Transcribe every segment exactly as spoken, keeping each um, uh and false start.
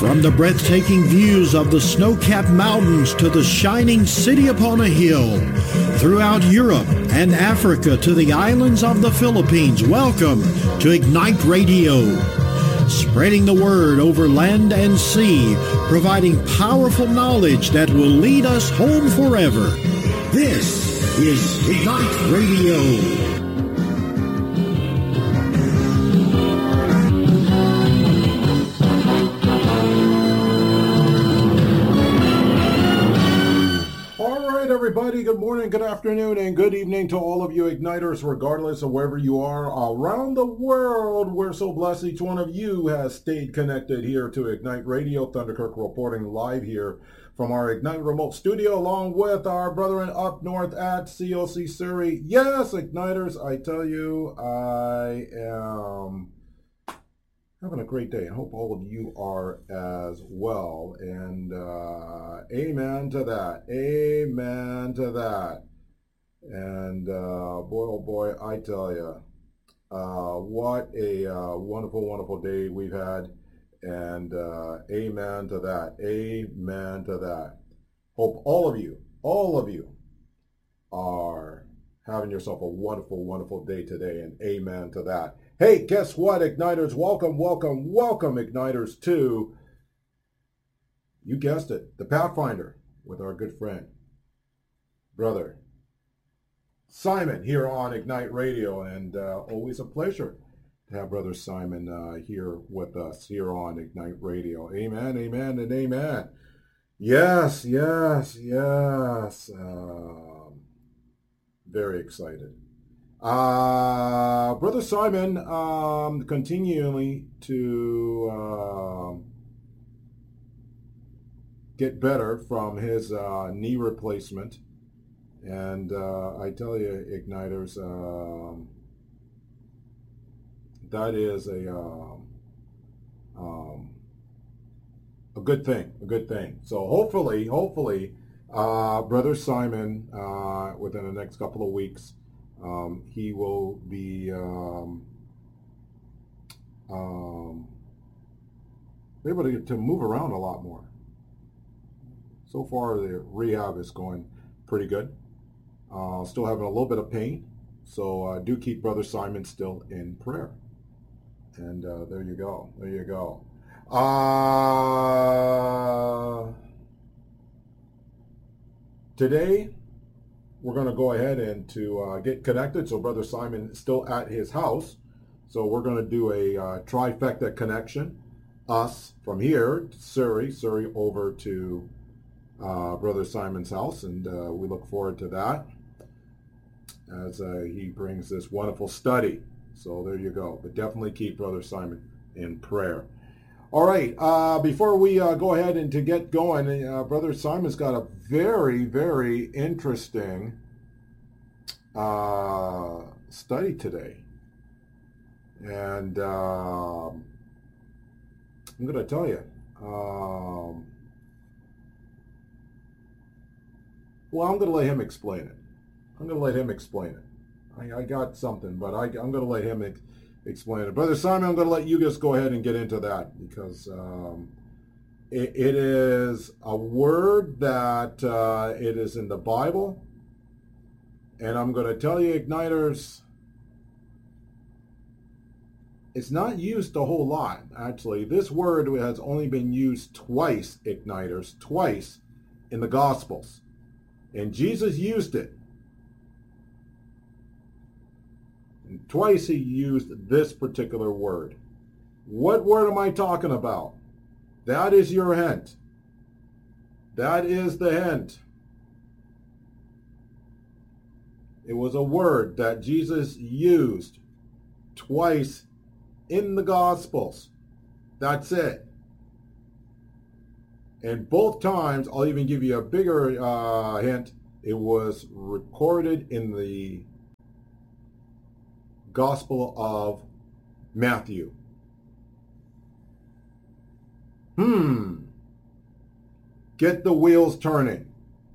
From the breathtaking views of the snow-capped mountains to the shining city upon a hill, throughout Europe and Africa to the islands of the Philippines, welcome to Ignite Radio. Spreading the word over land and sea, providing powerful knowledge that will lead us home forever. This is Ignite Radio. Everybody, good morning, good afternoon, and good evening to all of you Igniters, regardless of wherever you are around the world. We're so blessed each one of you has stayed connected here to Ignite Radio. Thunderkirk reporting live here from our Ignite remote studio, along with our brethren up north at C O C Surrey. Yes, Igniters, I tell you, I am having a great day. I hope all of you are as well. And uh, amen to that. Amen to that. And uh, boy, oh boy, I tell you, uh, what a uh, wonderful, wonderful day we've had. And uh, amen to that. Amen to that. Hope all of you, all of you are having yourself a wonderful, wonderful day today. And amen to that. Hey, guess what, Igniters? Welcome, welcome, welcome, Igniters, to, you guessed it, the Pathfinder with our good friend, brother Simon, here on Ignite Radio. And uh, always a pleasure to have brother Simon uh, here with us here on Ignite Radio. Amen, amen, and amen. Yes, yes, yes. Uh, very excited. Uh, Brother Simon, um, continually to uh, get better from his uh, knee replacement. And uh, I tell you, Igniters, um, that is a, um, um, a good thing, a good thing. So hopefully, hopefully, uh, Brother Simon, uh, within the next couple of weeks, Um, he will be um, um, able to, get to move around a lot more. So far, the rehab is going pretty good. Uh, still having a little bit of pain, so uh, do keep Brother Simon still in prayer. And uh, there you go. There you go. Uh, today, we're going to go ahead and to uh, get connected. So Brother Simon is still at his house. So we're going to do a uh, trifecta connection. Us from here to Surrey, Surrey over to uh, Brother Simon's house. And uh, we look forward to that as uh, he brings this wonderful study. So there you go. But definitely keep Brother Simon in prayer. All right, uh, before we uh, go ahead and to get going, uh, Brother Simon's got a very, very interesting uh, study today. And uh, I'm going to tell you, um, well, I'm going to let him explain it. I'm going to let him explain it. I, I got something, but I, I'm going to let him explain Explain it. Brother Simon, I'm going to let you just go ahead and get into that because um, it, it is a word that uh, it is in the Bible. And I'm going to tell you, Igniters, it's not used a whole lot, actually. This word has only been used twice, Igniters, twice in the Gospels. And Jesus used it. Twice he used this particular word. What word am I talking about? That is your hint. That is the hint. It was a word that Jesus used twice in the Gospels. That's it. And both times, I'll even give you a bigger uh, hint, it was recorded in the Gospel of Matthew. Hmm. Get the wheels turning.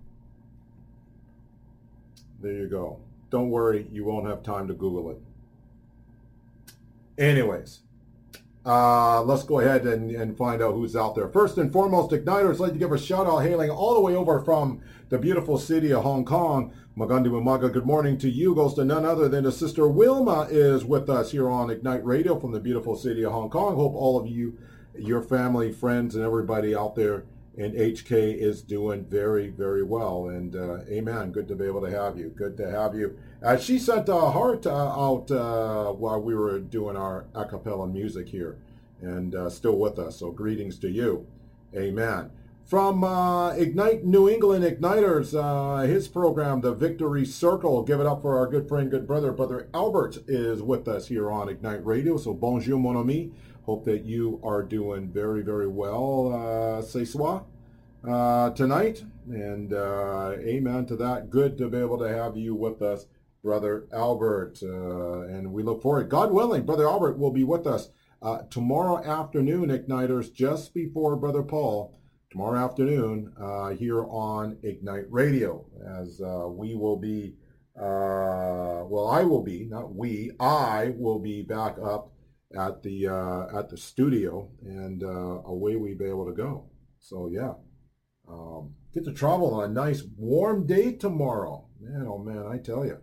There you go. Don't worry, you won't have time to Google it. Anyways, Uh, let's go ahead and, and find out who's out there. First and foremost, Igniters, I'd like to give a shout out hailing all the way over from the beautiful city of Hong Kong. Magandi Umaga, good morning to you. Goes to none other than the sister Wilma is with us here on Ignite Radio from the beautiful city of Hong Kong. Hope all of you, your family, friends, and everybody out there in H K is doing very, very well. And uh, amen. Good to be able to have you. Good to have you. Uh, she sent a heart uh, out uh, while we were doing our a cappella music here, and uh, still with us. So greetings to you. Amen. From uh, Ignite New England Igniters, uh, his program, The Victory Circle. Give it up for our good friend, good brother. Brother Albert is with us here on Ignite Radio. So bonjour, mon ami. Hope that you are doing very, very well, uh, ce soir, uh, tonight. And uh, amen to that. Good to be able to have you with us, Brother Albert. Uh, and we look forward, God willing, Brother Albert will be with us uh, tomorrow afternoon, Igniters, just before Brother Paul. Tomorrow afternoon uh, here on Ignite Radio, as uh, we will be, uh, well, I will be, not we, I will be back up at the uh, at the studio, and uh, away we be able to go. So yeah, um, get to travel on a nice warm day tomorrow. Man, oh man, I tell you.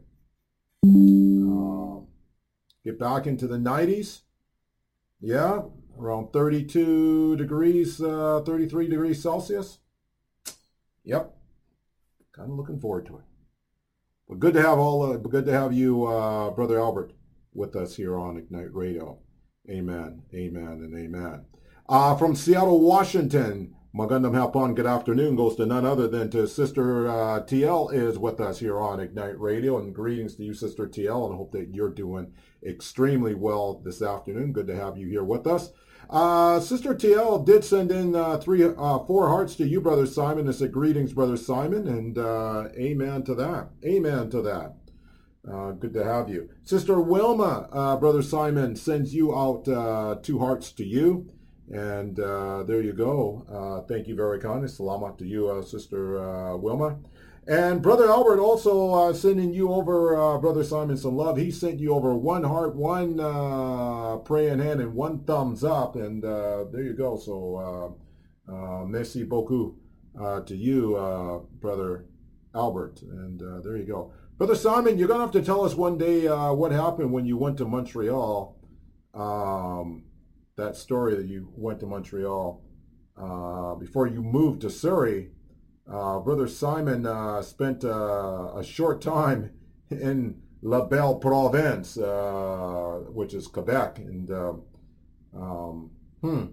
Uh, get back into the nineties. Yeah. Around thirty-two degrees, uh, thirty-three degrees Celsius. Yep. Kind of looking forward to it. But good to have all, uh, good to have you, uh, Brother Albert, with us here on Ignite Radio. Amen, amen, and amen. Uh, from Seattle, Washington, Magandam Hapon, good afternoon, goes to none other than to Sister uh, T L is with us here on Ignite Radio. And greetings to you, Sister T L, and hope that you're doing extremely well this afternoon. Good to have you here with us. Uh, Sister T L did send in uh, three, uh, four hearts to you, Brother Simon, and said, greetings, Brother Simon, and uh, amen to that. Amen to that. Uh, good to have you. Sister Wilma, uh, Brother Simon, sends you out uh, two hearts to you, and uh, there you go. Uh, thank you very kindly. Salamat to you, uh, Sister uh, Wilma. And Brother Albert also uh, sending you over, uh, Brother Simon, some love. He sent you over one heart, one uh, praying hand, and one thumbs up. And uh, there you go. So uh, uh, merci beaucoup uh, to you, uh, Brother Albert. And uh, there you go. Brother Simon, you're going to have to tell us one day uh, what happened when you went to Montreal. Um, that story that you went to Montreal uh, before you moved to Surrey. Uh, Brother Simon uh, spent uh, a short time in La Belle Province, uh, which is Quebec, and uh, um, hmm,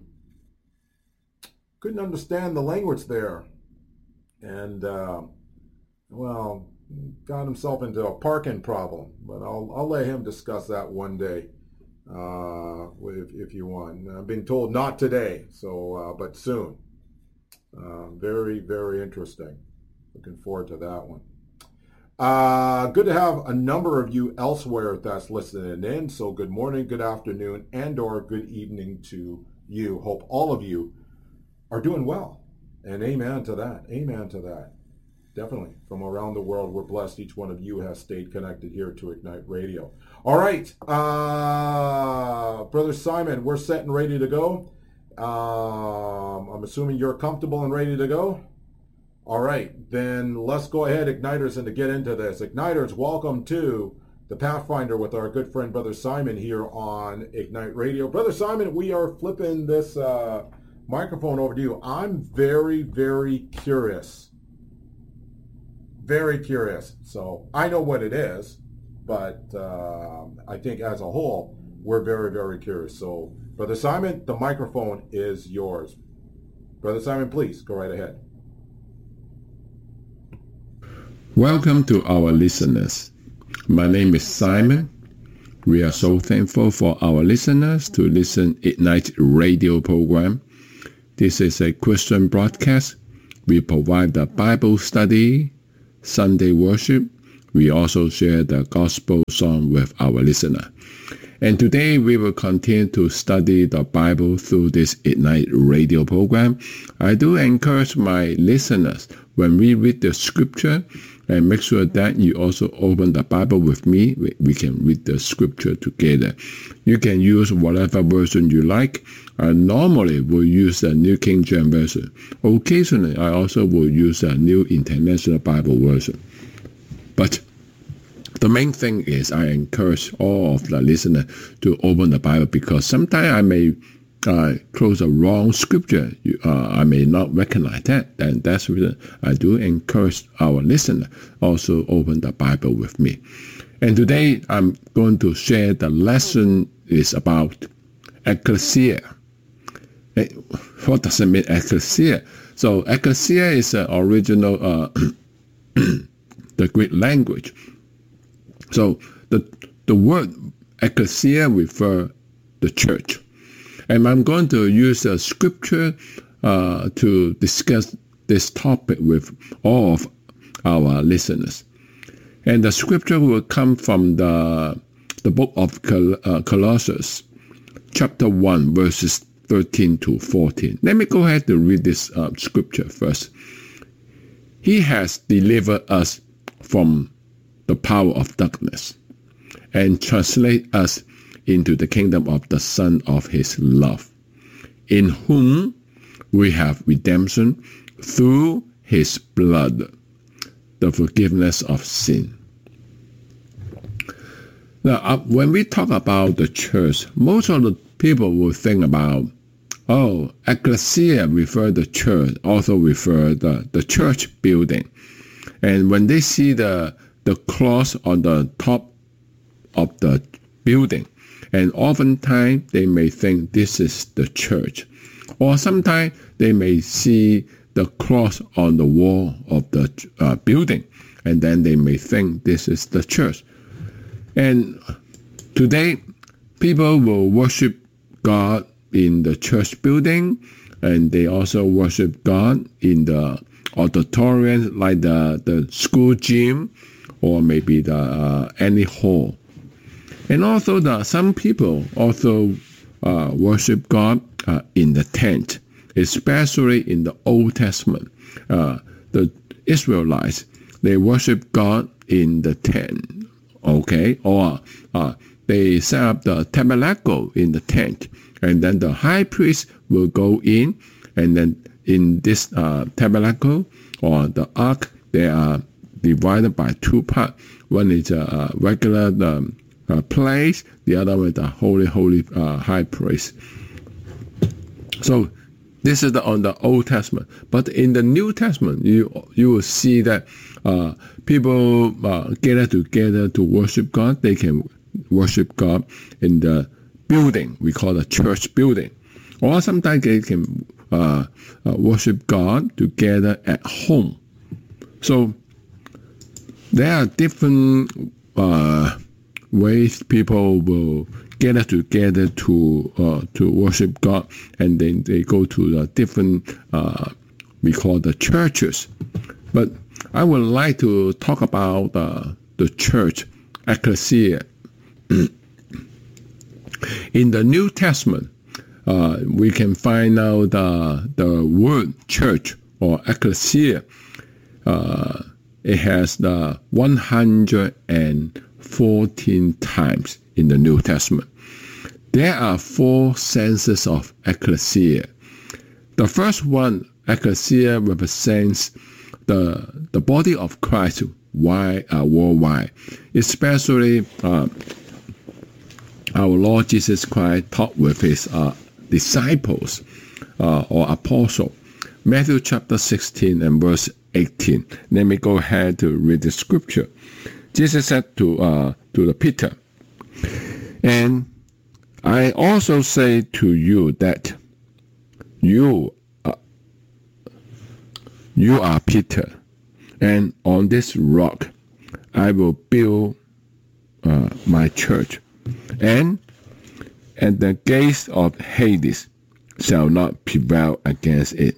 couldn't understand the language there, and uh, well, got himself into a parking problem. But I'll I'll let him discuss that one day, uh, if if you want. I've been told not today, so uh, but soon. Uh, very, very interesting. Looking forward to that one. Uh, good to have a number of you elsewhere that's listening in. So good morning, good afternoon, and or good evening to you. Hope all of you are doing well. And amen to that. Amen to that. Definitely. From around the world, we're blessed. Each one of you has stayed connected here to Ignite Radio. All right. Uh, Brother Simon, we're set and ready to go. Um, I'm assuming you're comfortable and ready to go. All right, then let's go ahead, Igniters, and to get into this. Igniters, welcome to the Pathfinder with our good friend Brother Simon here on Ignite Radio. Brother Simon, we are flipping this uh, microphone over to you. I'm very, very curious. Very curious. So I know what it is, but uh, I think as a whole, we're very, very curious. So Brother Simon, the microphone is yours. Brother Simon, please go right ahead. Welcome to our listeners. My name is Simon. We are so thankful for our listeners to listen Ignite Radio program. This is a Christian broadcast. We provide the Bible study, Sunday worship. We also share the gospel song with our listener. And today we will continue to study the Bible through this Ignite Radio program. I do encourage my listeners, when we read the scripture, And make sure that you also open the Bible with me. We, we can read the scripture together. You can use whatever version you like. I normally will use the New King James Version. Occasionally, I also will use a New International Bible Version. But the main thing is I encourage all of the listeners to open the Bible, because sometimes I may uh, close a wrong scripture. You, uh, I may not recognize that. And that's the reason I do encourage our listeners also open the Bible with me. And today I'm going to share the lesson is about ecclesia. What does it mean, ecclesia? So ecclesia is the original, uh, the Greek language. So the the word ecclesia refers to the church. And I'm going to use a scripture uh, to discuss this topic with all of our listeners. And the scripture will come from the, the book of Col- uh, Colossians, chapter one, verses thirteen to fourteen. Let me go ahead and read this uh, scripture first. He has delivered us from the power of darkness and translate us into the kingdom of the Son of his love, in whom we have redemption through his blood, the forgiveness of sin. Now, uh, when we talk about the church, most of the people will think about, oh, ecclesia refer the church, also refer the, the church building. And when they see the, the cross on the top of the building, and oftentimes they may think this is the church. Or sometimes they may see the cross on the wall of the uh, building, and then they may think this is the church. And today, people will worship God in the church building, and they also worship God in the auditorium, like the, the school gym, or maybe the uh, any hall. And also, the, some people also uh, worship God uh, in the tent, especially in the Old Testament. Uh, the Israelites, they worship God in the tent, okay? Or uh, they set up the tabernacle in the tent, and then the high priest will go in, and then in this uh, tabernacle or the ark, they are divided by two parts. One is a regular um, Uh, place, the other with the holy, holy uh, high priest. So this is the, on the Old Testament. But in the New Testament, you you will see that uh, people uh, gather together to worship God. They can worship God in the building we call the church building, or sometimes they can uh, uh, worship God together at home. So there are different Uh, ways people will gather together to uh, to worship God, and then they go to the different uh, we call the churches. But I would like to talk about uh, the church, ecclesia. In the New Testament, uh, we can find out uh, the word church or ecclesia. Uh, it has the one hundred fourteen times in the New Testament. There are four senses of ecclesia. The first one, ecclesia, represents the the body of Christ wide, uh, worldwide, especially uh, our Lord Jesus Christ taught with his uh, disciples uh, or apostles. Matthew chapter sixteen and verse eighteen. Let me go ahead to read the scripture. Jesus said to uh, to the Peter, and I also say to you that you are, you are Peter, and on this rock I will build uh, my church, and and the gates of Hades shall not prevail against it.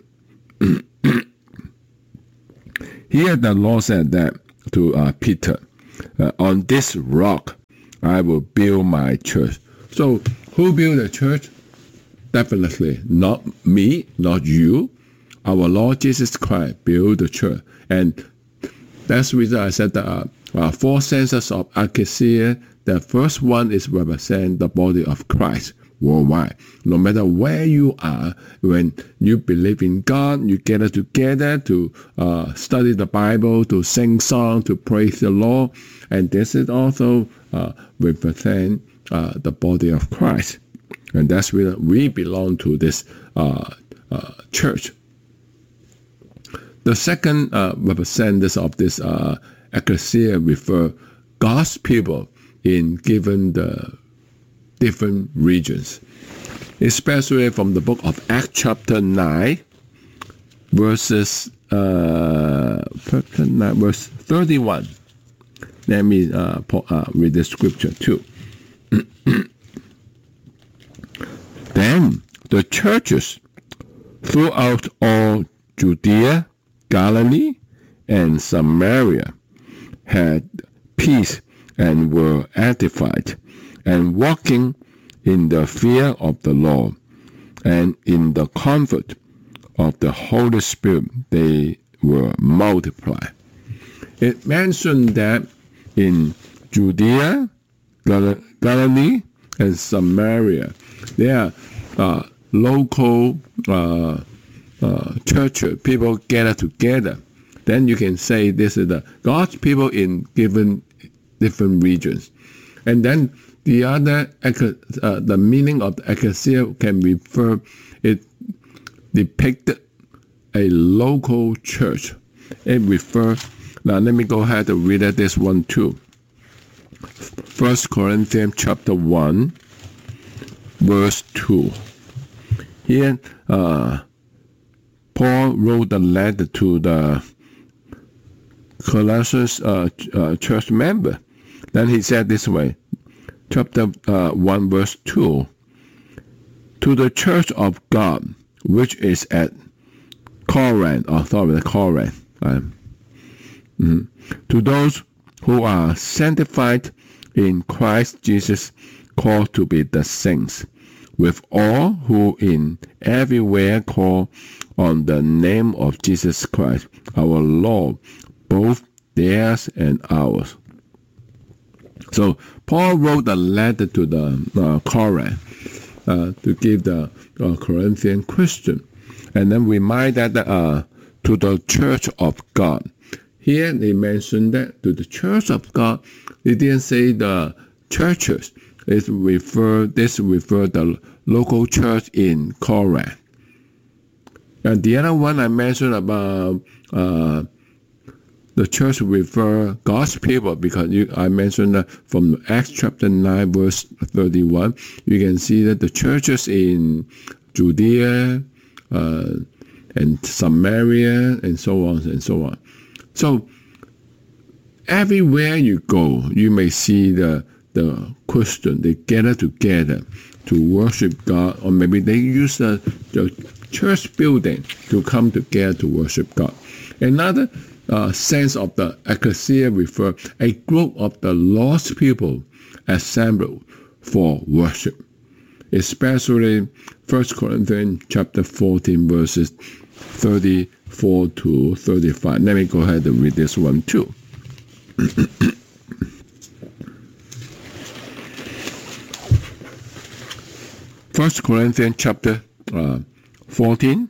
Here the Lord said that to uh, Peter. Uh, on this rock, I will build my church. So, who built the church? Definitely not me, not you. Our Lord Jesus Christ built the church. And That's the reason I said that uh, uh, four senses of ecclesia. The first one is represent the body of Christ worldwide. No matter where you are, when you believe in God, you gather together to uh, study the Bible, to sing songs, to praise the Lord. And this is also uh, represent uh, the body of Christ. And that's where we belong to this uh, uh, church. The second uh, representatives of this uh, ecclesia refer God's people in given the different regions, especially from the book of Acts chapter nine, verses uh, nine, verse thirty-one. Let me uh, uh, read the scripture too. Then the churches throughout all Judea, Galilee, and Samaria had peace and were edified, and walking in the fear of the Lord, and in the comfort of the Holy Spirit, they were multiplied. It mentioned that in Judea, Gal- Galilee, and Samaria, there are uh, local uh, uh, churches, people gather together. Then you can say this is the God's people in given different regions. And then the other, uh, the meaning of the ecclesia can refer, it depicted a local church. It refers, now let me go ahead and read this one too. First Corinthians chapter one, verse two. Here, uh, Paul wrote a letter to the Colossians uh, uh, church member. Then he said this way, chapter uh, one, verse two. To the church of God, which is at Corinth, or sorry, Corinth. Um, mm-hmm. To those who are sanctified in Christ Jesus, called to be the saints, with all who in everywhere call on the name of Jesus Christ, our Lord, both theirs and ours. So Paul wrote a letter to the uh, Corinth uh, to give the uh, Corinthian Christian, and then remind that uh, to the church of God. Here they mentioned that to the church of God. They didn't say the churches. It refer this refer the local church in Corinth. And the other one I mentioned about uh, the church refer God's people, because you, I mentioned that from Acts chapter nine, verse thirty-one, you can see that the churches in Judea uh, and Samaria and so on and so on. So everywhere you go, you may see the the Christian, they gather together to worship God, or maybe they use the, the church building to come together to worship God. Another uh, sense of the ecclesia refer a group of the lost people assembled for worship, especially First Corinthians chapter fourteen, verses thirty-four to thirty-five. Let me go ahead and read this one too. First Corinthians chapter uh, fourteen,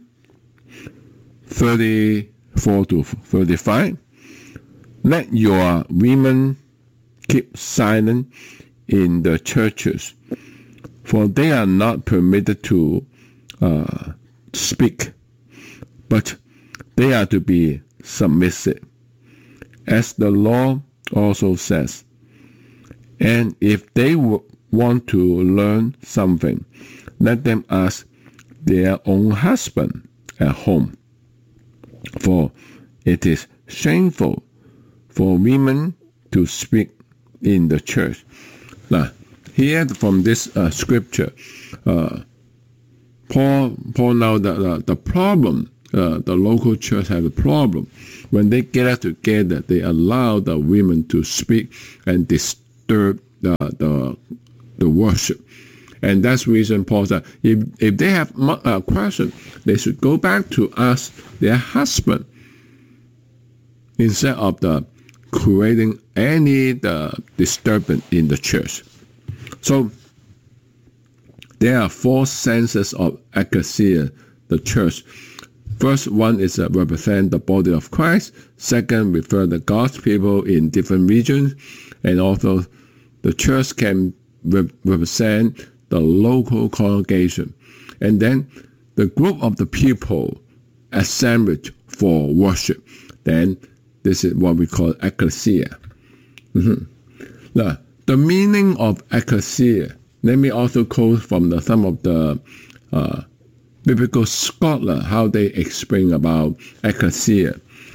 thirty-four to thirty-five. Let your women keep silent in the churches, for they are not permitted to uh, speak, but they are to be submissive, as the law also says. And if they w- want to learn something, let them ask their own husband at home, for it is shameful for women to speak in the church. Now, here from this uh, scripture, uh, Paul Paul now the the, the problem. Uh, the local church have a problem. When they gather together, they allow the women to speak and disturb the the, the worship. And that's the reason Paul said, if, if they have a question, they should go back to ask their husband. instead of the creating any the disturbance in the church. So there are four senses of ecclesia, the church. First one is uh, represent the body of Christ. Second, refer the God's people in different regions. And also the church can re- represent the local congregation. And then the group of the people assembled for worship. Then this is what we call ecclesia. Mm-hmm. Now, the meaning of ecclesia, let me also quote from the, some of the uh, biblical scholars, how they explain about ecclesia.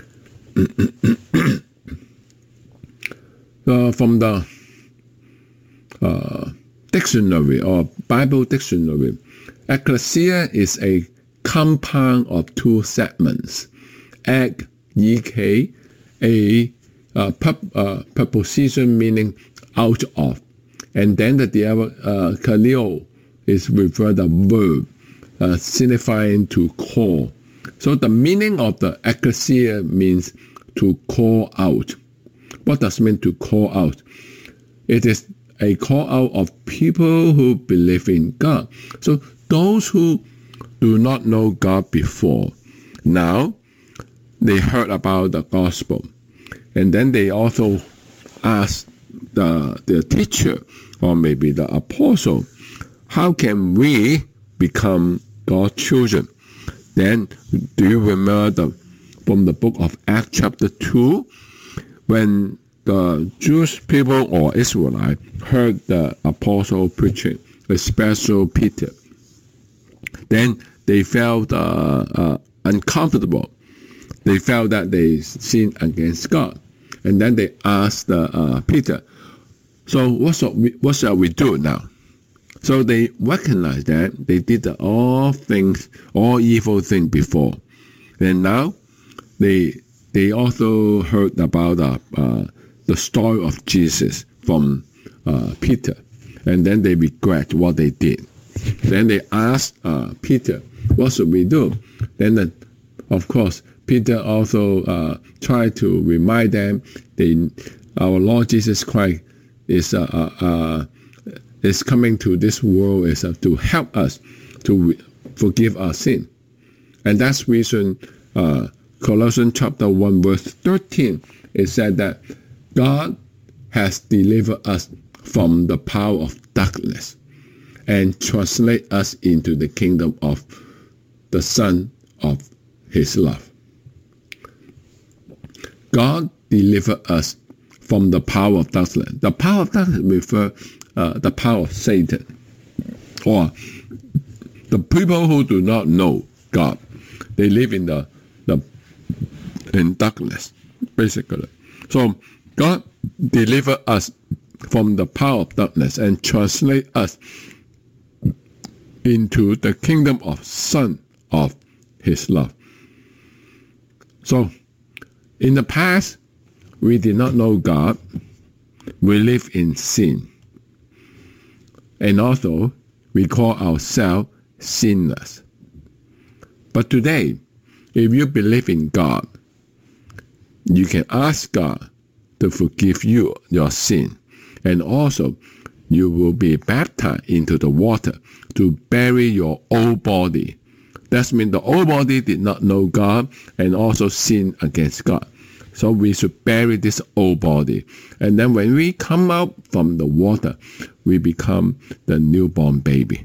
uh, from the uh, dictionary or Bible dictionary, ecclesia is a compound of two segments. Ek, E K, a uh, pub, uh, preposition meaning out of. And then the, the other, uh, kaleo is referred to verb, uh, signifying to call. So the meaning of the ecclesia means to call out. What does it mean to call out? It is a call out of people who believe in God. So those who do not know God before, now they heard about the gospel. And then they also ask the, the teacher or maybe the apostle, how can we become God's children? Then do you remember the, from the book of Acts chapter two, when the Jewish people or Israelite heard the apostle preaching, especially Peter, then they felt uh, uh, uncomfortable. They felt that they sinned against God. And then they asked uh, uh, Peter, so what shall, we, what shall we do now? So they recognized that they did all things, all evil things before. And now they they also heard about uh, uh, the story of Jesus from uh, Peter. And then they regret what they did. Then they asked uh, Peter, what should we do? Then, uh, of course, Peter also uh, tried to remind them that our Lord Jesus Christ is uh, uh, uh, is coming to this world is uh, to help us to re- forgive our sin. And that's reason uh, Colossians chapter one verse thirteen, it said that God has delivered us from the power of darkness and translate us into the kingdom of the Son of His love. God delivered us from the power of darkness. The power of darkness refers uh, the power of Satan, or the people who do not know God. They live in the, the in darkness, basically. So God delivered us from the power of darkness and translate us into the kingdom of Son of His love. So in the past, we did not know God. We lived in sin. And also, we call ourselves sinners. But today, if you believe in God, you can ask God to forgive you your sin. And also, you will be baptized into the water to bury your old body. That means the old body did not know God and also sinned against God. So we should bury this old body. And then when we come out from the water, we become the newborn baby.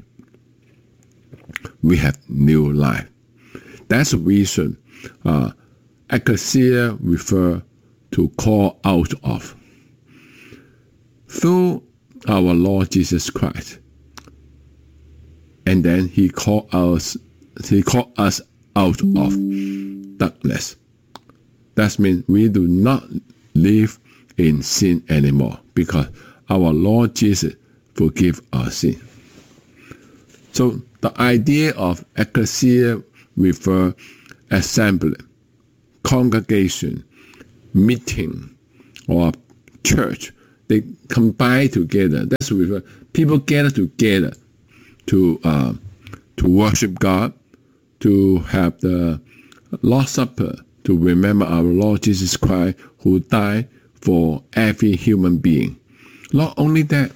We have new life. That's the reason uh, ecclesia refer to call out of. Through our Lord Jesus Christ. And then he called us, he called us out of darkness. That means we do not live in sin anymore because our Lord Jesus forgive our sin. So the idea of ecclesia refer assembly, congregation, meeting, or church. They combine together. That's refer people gather together to uh, to worship God, to have the Lord's Supper, to remember our Lord Jesus Christ, who died for every human being. Not only that,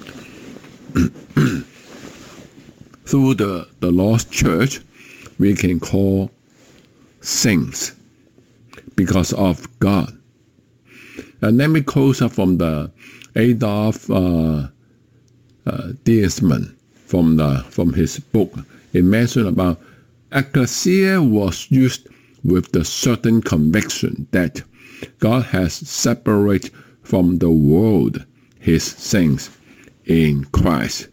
through the, the Lord's Church, we can call saints because of God. And let me close up from the Adolf uh, uh, Deisman from the from his book. It mentioned about ecclesia was used with the certain conviction that God has separated from the world his saints in Christ,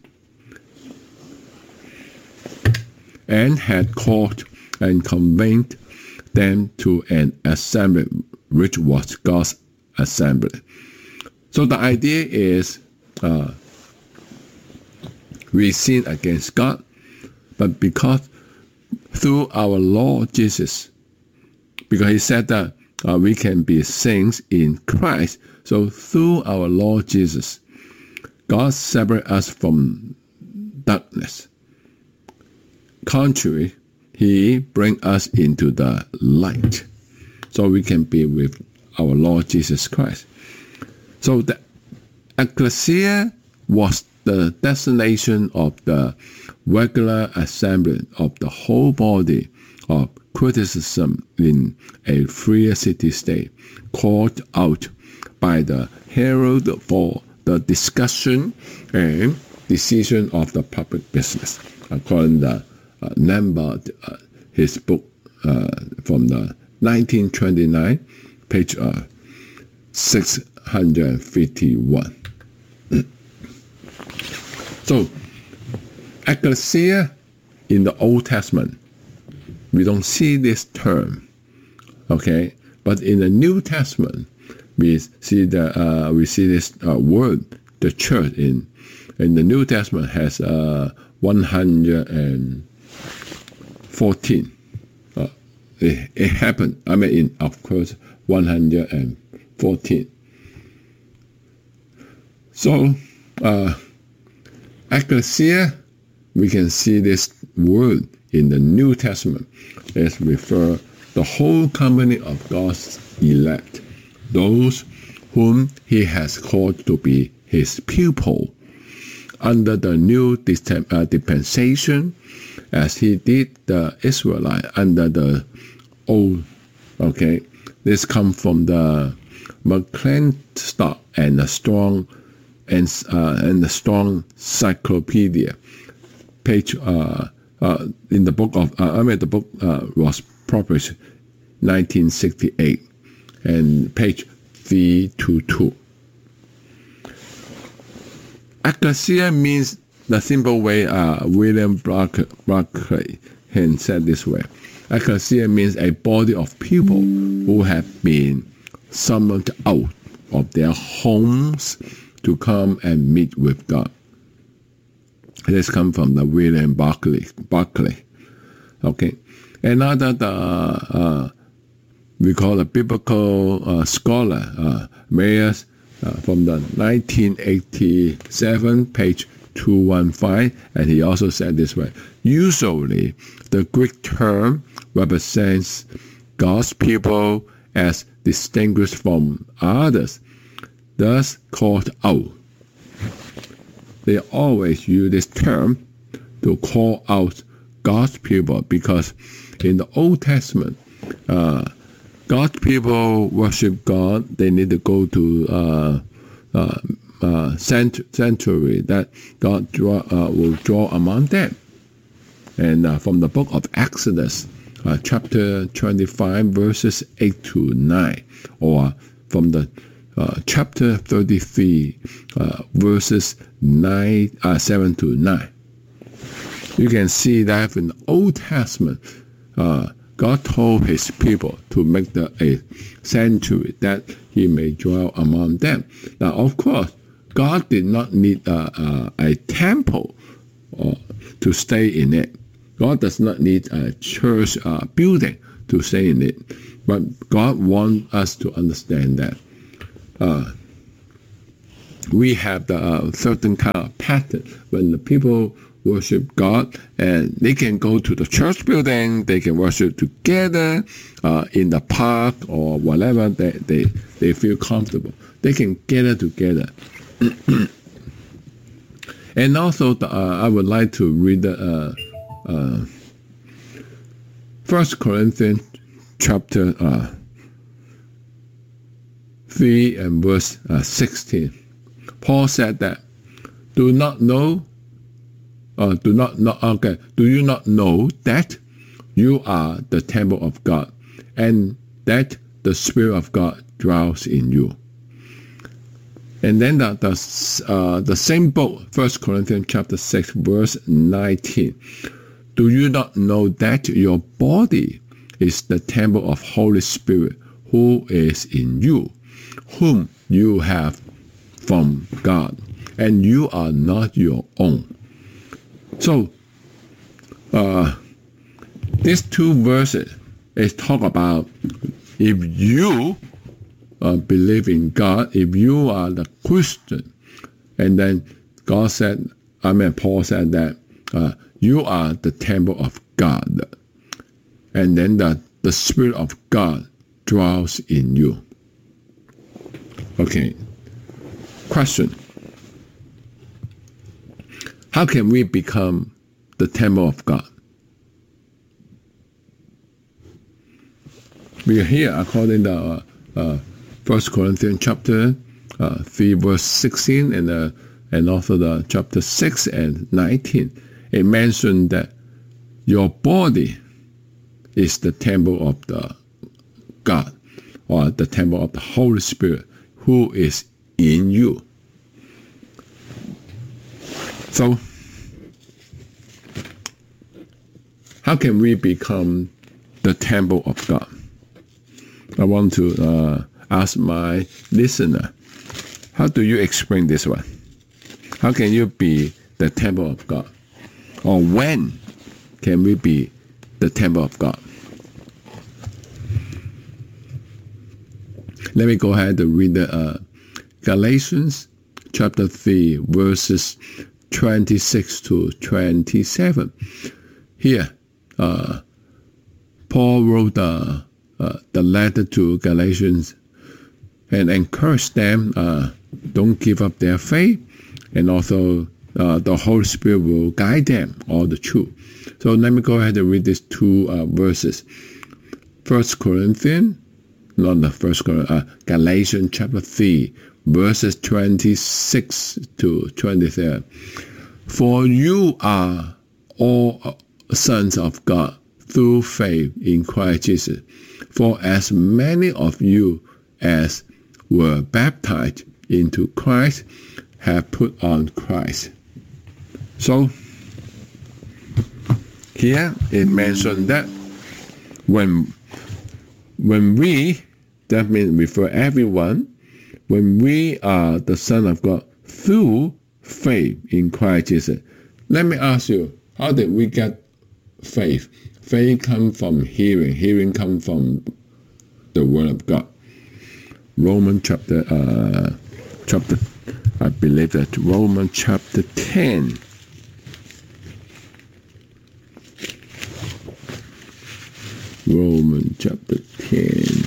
and had called and convened them to an assembly which was God's assembly. So the idea is uh, we sin against God, but because through our Lord Jesus, because he said that uh, we can be saints in Christ, so through our Lord Jesus, God separates us from darkness. Contrary, he brings us into the light, so we can be with our Lord Jesus Christ. So the ecclesia was the destination of the regular assembly of the whole body of criticism in a free city-state, called out by the herald for the discussion and decision of the public business, according to uh, Lambert, uh, his book uh, from the nineteen twenty-nine, page uh, six hundred fifty-one. So, ecclesia in the Old Testament, we don't see this term, okay? But in the New Testament, we see the uh, we see this uh, word, the church in in the New Testament has uh, one hundred fourteen. Uh, it, it happened. I mean, in, of course, one hundred fourteen. So, uh, ecclesia, we can see this word in the New Testament. It refers the whole company of God's elect, those whom he has called to be his people under the new dispensation, as he did the Israelite under the old. Okay, this comes from the McClintock and the Strong and uh, and the Strong Cyclopedia, page uh, uh, in the book of uh, I mean the book uh, was published nineteen sixty-eight, and page three twenty-two. Ecclesia means the simple way uh, William Barclay had said this way. Ecclesia means a body of people who have been summoned out of their homes to come and meet with God. This comes from the William Barclay. Barclay. Okay. Another the uh, we call a biblical uh, scholar, uh, Mayers, uh, from the nineteen eighty-seven, page two fifteen, and he also said this way. Usually, the Greek term represents God's people as distinguished from others, thus called out. They always use this term to call out God's people because in the Old Testament, uh, God's people worship God. They need to go to uh, uh, uh, sanctuary that God draw, uh, will draw among them. And uh, from the book of Exodus, uh, chapter twenty-five, verses eight to nine, or from the uh, chapter thirty-three, uh, verses nine, uh, seven to nine. You can see that in the Old Testament, uh, God told his people to make the, a sanctuary that he may dwell among them. Now, of course, God did not need uh, uh, a temple uh, to stay in it. God does not need a church uh, building to stay in it. But God wants us to understand that uh, we have the uh, certain kind of pattern when the people worship God, and they can go to the church building, they can worship together uh, in the park or whatever they, they, they feel comfortable. They can gather together. And also, the, uh, I would like to read the uh, uh, First Corinthians chapter uh, three and verse uh, sixteen. Paul said that, "Do not know, uh, do not know. Okay, do you not know that you are the temple of God, and that the Spirit of God dwells in you?" And then the the, uh, the same book, First Corinthians chapter six, verse nineteen. Do you not know that your body is the temple of Holy Spirit who is in you, whom you have from God, and you are not your own? So, uh, these two verses is talk about if you Uh, believe in God, if you are the Christian, and then God said, I mean, Paul said that uh, you are the temple of God, and then the, the Spirit of God dwells in you. Okay, question. How can we become the temple of God? We are here according to uh, uh, First Corinthians chapter uh, three, verse sixteen, and uh, and also the chapter six and nineteen. It mentioned that your body is the temple of the God, or the temple of the Holy Spirit, who is in you. So, how can we become the temple of God? I want to uh, ask my listener, how do you explain this one? How can you be the temple of God? Or when can we be the temple of God? Let me go ahead and read the uh, Galatians chapter three, verses twenty-six to twenty-seven. Here, uh, Paul wrote uh, uh, the letter to Galatians and encourage them, uh, don't give up their faith, and also uh, the Holy Spirit will guide them all the truth. So let me go ahead and read these two uh, verses. First Corinthians, not the First Corinthians, uh, Galatians chapter three, verses twenty-six to twenty-seven. For you are all sons of God through faith in Christ Jesus. For as many of you as were baptized into Christ have put on Christ. So here it mentioned that when when we, that means refer everyone, when we are the Son of God through faith in Christ Jesus. Let me ask you, how did we get faith? Faith comes from hearing. Hearing comes from the Word of God. Romans chapter, uh, chapter, I believe that Romans chapter ten. Romans chapter ten.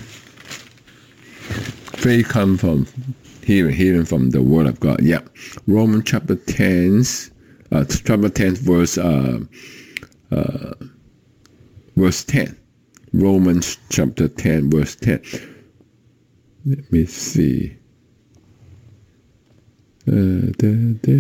Faith comes from hearing, hearing from the Word of God. Yeah, Romans chapter ten, uh, chapter ten, verse uh, uh, verse ten. Romans chapter ten, verse ten. Let me see. Uh, da, da.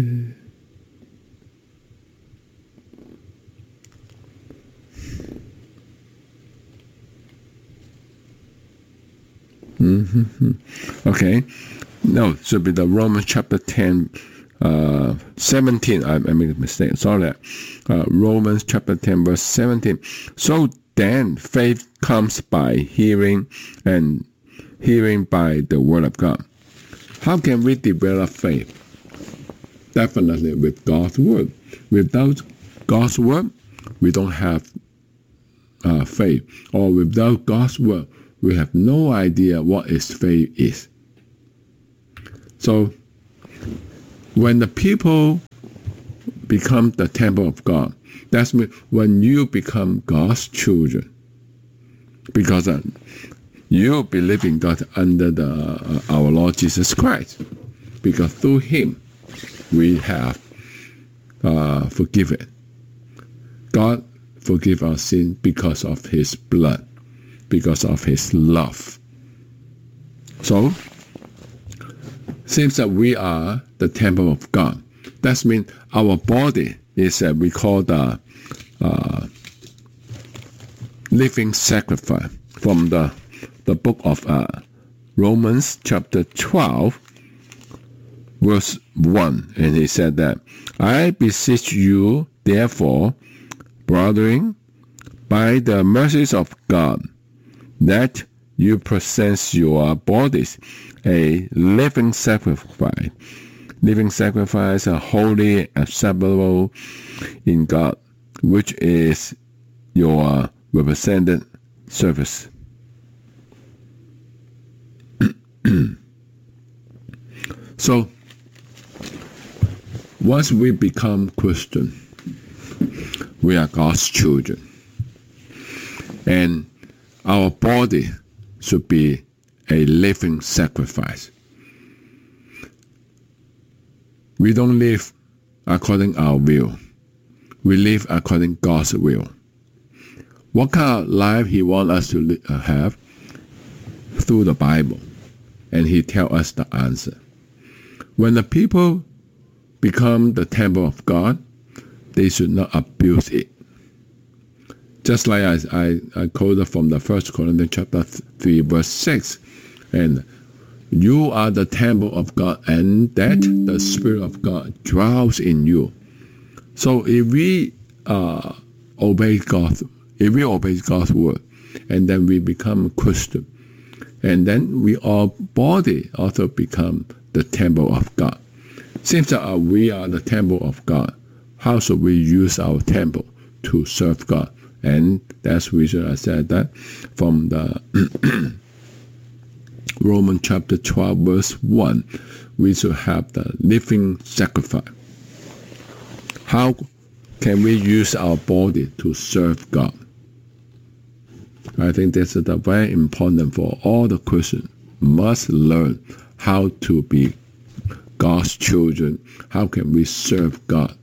Mm-hmm. Okay. No, it should be the Romans chapter ten, uh, seventeen. I, I made a mistake. Sorry. Uh, Romans chapter ten, verse seventeen. So then faith comes by hearing, and hearing by the Word of God. How can we develop faith? Definitely with God's Word. Without God's Word, we don't have uh, faith. Or without God's Word, we have no idea what is faith is. So when the people become the temple of God. That's when you become God's children. Because uh, you believe in God under the uh, our Lord Jesus Christ. Because through Him, we have uh, forgiven. God forgive our sin because of His blood, because of His love. So, seems that we are the temple of God. That means our body is uh, we call the uh, living sacrifice from the the book of uh, Romans chapter twelve, verse one, and he said that, I beseech you, therefore, brethren, by the mercies of God, that you present your bodies a living sacrifice, living sacrifice, a holy, acceptable in God, which is your represented service. So, once we become Christian, we are God's children. And our body should be a living sacrifice. We don't live according our will. We live according God's will. What kind of life He wants us to have? Through the Bible. And He tells us the answer. When the people become the temple of God, they should not abuse it. Just like I, I, I quoted from the First Corinthians chapter three, verse six. And you are the temple of God, and that the Spirit of God dwells in you. So if we uh, obey God, if we obey God's word, and then we become a Christian, and then we our body also become the temple of God. Since uh, we are the temple of God, how should we use our temple to serve God? And that's the reason I said that from the Romans chapter twelve, verse one, we should have the living sacrifice. How can we use our body to serve God? I think this is very important for all the Christians. Must learn how to be God's children. How can we serve God?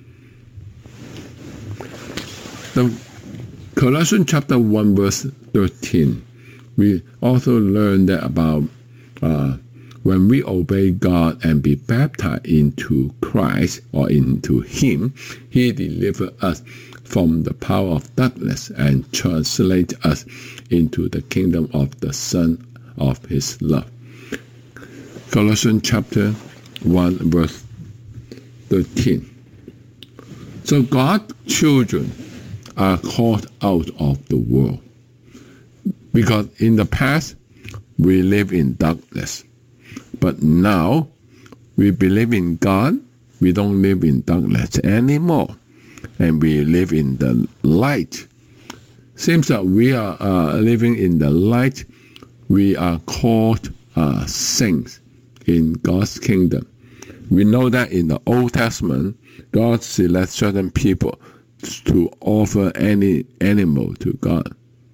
The Colossians chapter one, verse thirteen, we also learn that about uh, when we obey God and be baptized into Christ or into Him, He delivers us from the power of darkness and translates us into the kingdom of the Son of His love. Colossians chapter one, verse thirteen. So God's children are called out of the world. Because in the past, we live in darkness. But now, we believe in God, we don't live in darkness anymore. And we live in the light. Seems that we are uh, living in the light. We are called uh, saints in God's kingdom. We know that in the Old Testament, God selects certain people to offer any animal to God.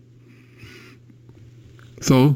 So,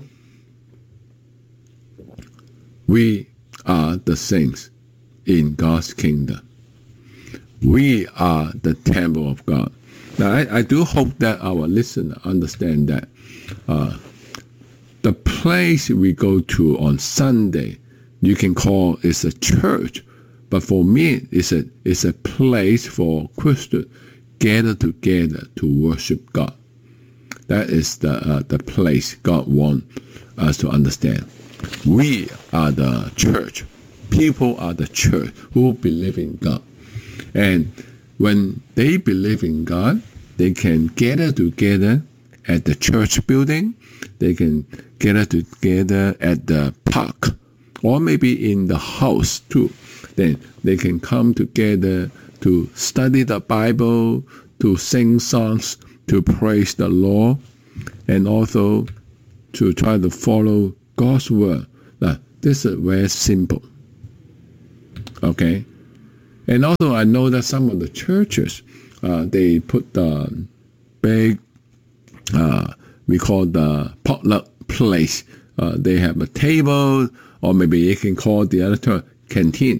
we are the saints in God's kingdom. We are the temple of God. Now, I, I do hope that our listeners understand that uh, the place we go to on Sunday, you can call it a church, but for me, it's a it's a place for Christians gather together to worship God. That is the uh, the place God wants us to understand. We are the church. People are the church who believe in God. And when they believe in God, they can gather together at the church building. They can gather together at the park, or maybe in the house too. Then they can come together to study the Bible, to sing songs, to praise the Lord, and also to try to follow God's word. Now, this is very simple. Okay? And also, I know that some of the churches, uh, they put the big, uh, we call the potluck place. Uh, they have a table, or maybe you can call the other term canteen.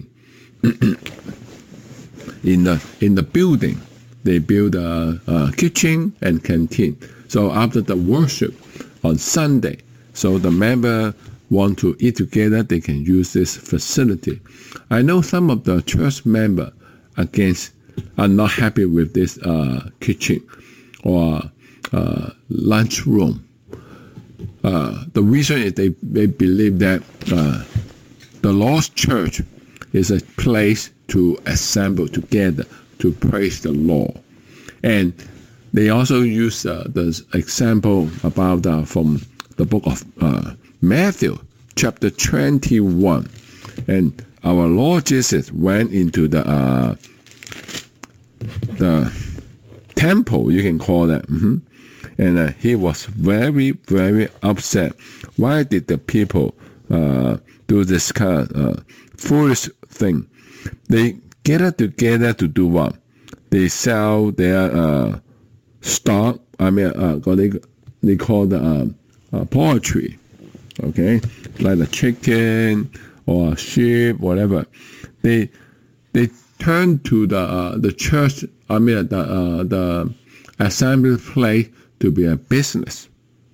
in the in the building, they build a, a kitchen and canteen. So after the worship on Sunday, so the member want to eat together, they can use this facility. I know some of the church member against are not happy with this uh, kitchen or uh, lunch room. Uh, the reason is they, they believe that uh, the Lord's church is a place to assemble together to praise the Lord. And they also use uh, the example about uh, from the book of uh, Matthew, chapter twenty-one. And our Lord Jesus went into the uh, the temple, you can call that. Mm-hmm. And uh, he was very, very upset. Why did the people uh, do this kind of uh, foolish thing? They gather together to do what? They sell their uh, stock. I mean, uh, they they call the uh, uh, poultry, okay, like the chicken or sheep, whatever. They they turn to the uh, the church. I mean, the uh, the assembly place to be a business.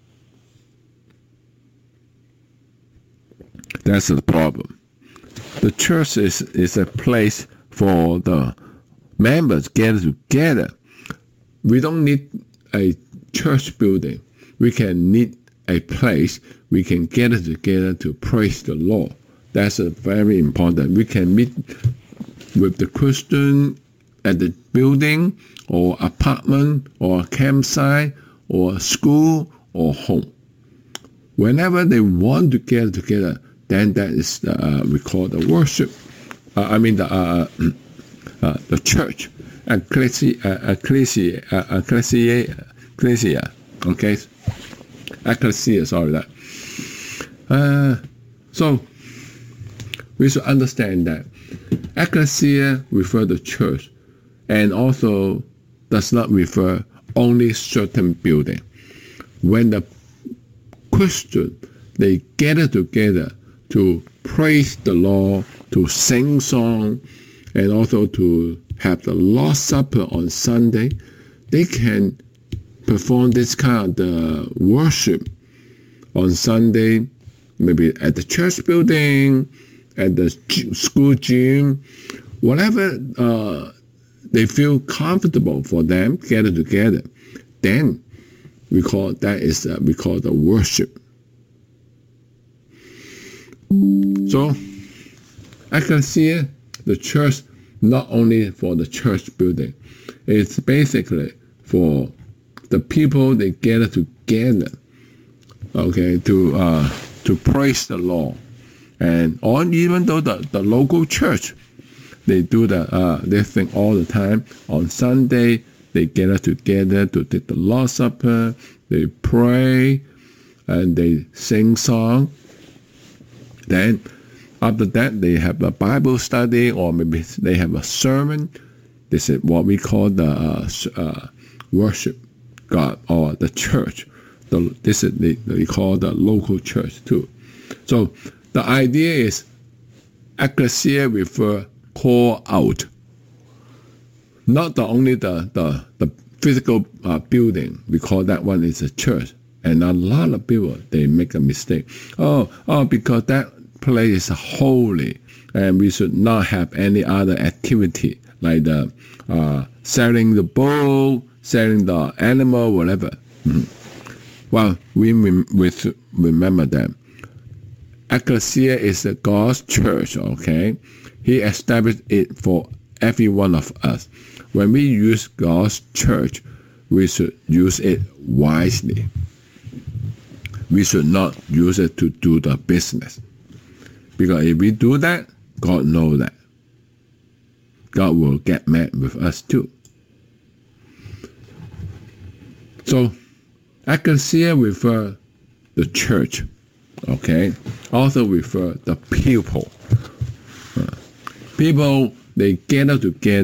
That's the problem. The church is, is a place for the members gather together. We don't need a church building. We can need a place we can gather together to praise the Lord. That's a very important. We can meet with the Christian at the building or apartment or campsite or school or home. Whenever they want to get together, then that is the, uh, we call the worship. Uh, I mean the uh, uh, the church, ecclesia, ecclesia, ecclesia, ecclesia. Okay, ecclesia. Sorry that. Uh, so we should understand that ecclesia refers to church, and also does not refer only certain building. When the Christian they gather together to praise the Lord, to sing song, and also to have the Lord's Supper on Sunday, they can perform this kind of the worship on Sunday, maybe at the church building, at the school gym, whatever uh, they feel comfortable for them, gather together. Then we call that is uh, we call the worship. So, ecclesia, the church, not only for the church building, it's basically for the people they gather together, okay, to uh, to praise the Lord, and on even though the, the local church, they do the uh, they thing all the time. On Sunday, they gather together to take the Lord's Supper, they pray, and they sing song. Then, after that, they have a Bible study, or maybe they have a sermon. This is what we call the uh, uh, worship God or the church. The, this is the, we call the local church too. So the idea is ecclesia refer call out, not the only the the, the physical uh, building. We call that one is a church. And a lot of people, they make a mistake. Oh, oh, because that place is holy, and we should not have any other activity like the uh, selling the bull, selling the animal, whatever. Mm. Well, we, we should remember that ecclesia is the God's church. Okay, He established it for every one of us. When we use God's church, we should use it wisely. We should not use it to do the business. Because if we do that, God knows that. God will get mad with us too. So, ecclesia refer the church, okay? Also refer the people. Uh, people they gather together